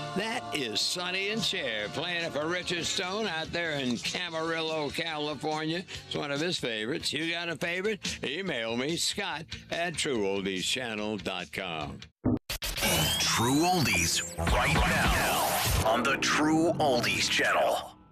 That is Sonny and Cher playing it for Richard Stone out there in Camarillo, California. It's one of his favorites. You got a favorite? Email me, Scott at TrueOldiesChannel.com. True Oldies right now on the True Oldies Channel.